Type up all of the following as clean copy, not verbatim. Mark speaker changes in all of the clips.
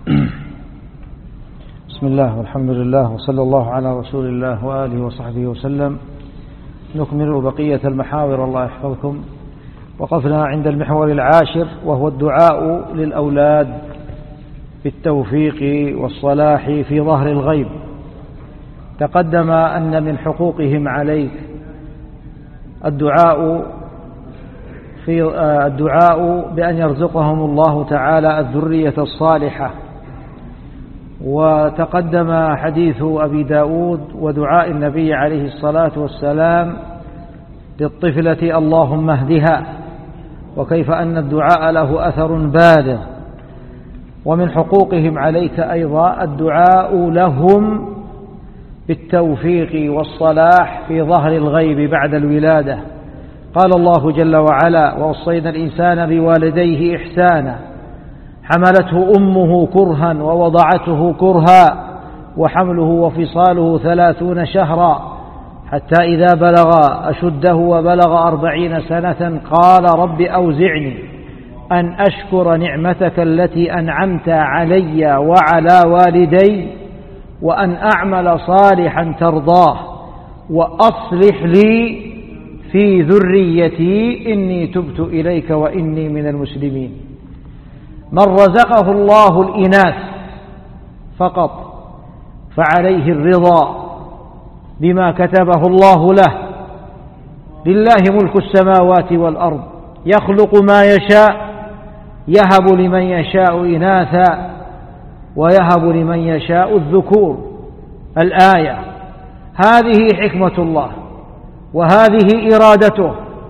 Speaker 1: بسم الله والحمد لله وصلى الله على رسول الله وآله وصحبه وسلم. نكمل بقية المحاور الله يحفظكم. وقفنا عند المحور العاشر وهو الدعاء للأولاد بالتوفيق والصلاح في ظهر الغيب. تقدم أن من حقوقهم عليك الدعاء بأن يرزقهم الله تعالى الذرية الصالحة. وتقدم حديث أبي داود ودعاء النبي عليه الصلاة والسلام للطفلة اللهم اهدها، وكيف أن الدعاء له أثر بالغ. ومن حقوقهم عليك أيضا الدعاء لهم بالتوفيق والصلاح في ظهر الغيب بعد الولادة. قال الله جل وعلا: ووصينا الإنسان بوالديه إحسانا حملته أمه كرها ووضعته كرها وحمله وفصاله 30 شهرا حتى إذا بلغ أشده وبلغ 40 سنة قال رب أوزعني أن أشكر نعمتك التي أنعمت علي وعلى والدي وأن أعمل صالحا ترضاه وأصلح لي في ذريتي إني تبت إليك وإني من المسلمين. من رزقه الله الإناث فقط فعليه الرضا بما كتبه الله له. لله ملك السماوات والأرض يخلق ما يشاء يهب لمن يشاء إناثا ويهب لمن يشاء الذكور. الآية. هذه حكمة الله وهذه إرادته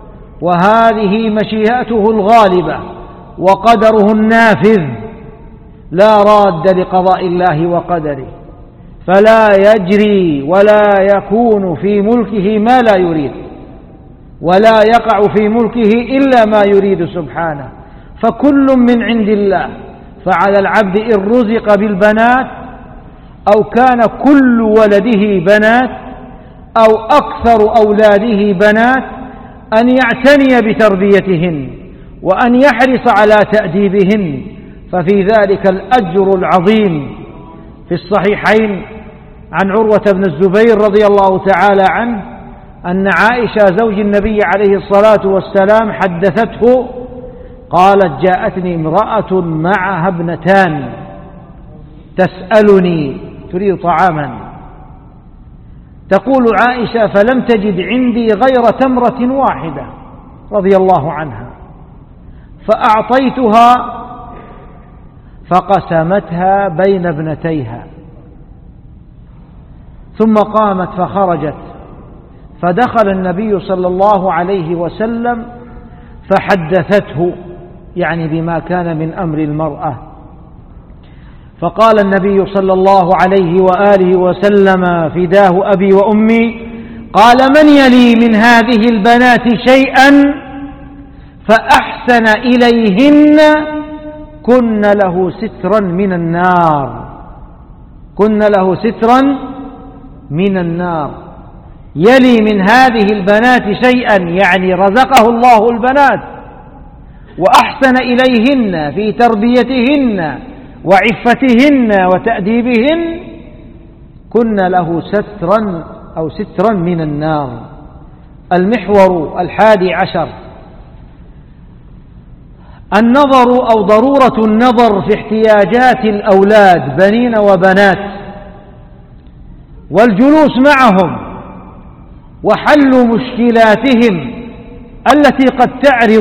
Speaker 1: وهذه مشيئته الغالبة وقدره النافذ، لا راد لقضاء الله وقدره، فلا يجري ولا يكون في ملكه ما لا يريد، ولا يقع في ملكه إلا ما يريد سبحانه. فكل من عند الله، فعلى العبد إن رزق بالبنات أو كان كل ولده بنات أو أكثر أولاده بنات أن يعتني بتربيتهن وأن يحرص على تأديبهن، ففي ذلك الأجر العظيم. في الصحيحين عن عروة بن الزبير رضي الله تعالى عنه أن عائشة زوج النبي عليه الصلاة والسلام حدثته قالت: جاءتني امرأة معها ابنتان تسألني تريد طعاما، تقول عائشة: فلم تجد عندي غير تمرة واحدة رضي الله عنها، فأعطيتها فقسمتها بين ابنتيها، ثم قامت فخرجت، فدخل النبي صلى الله عليه وسلم فحدثته يعني بما كان من أمر المرأة. فقال النبي صلى الله عليه وآله وسلم: فداه أبي وأمي، قال: من يلي من هذه البنات شيئا فأحسن إليهن كن له سترا من النار، كن له سترا من النار. يلي من هذه البنات شيئا يعني رزقه الله البنات وأحسن إليهن في تربيتهن وعفتهن وتأديبهن كن له سترا أو سترا من النار. المحور 11 النظر أو ضرورة النظر في احتياجات الأولاد بنين وبنات، والجلوس معهم وحل مشكلاتهم التي قد تعرض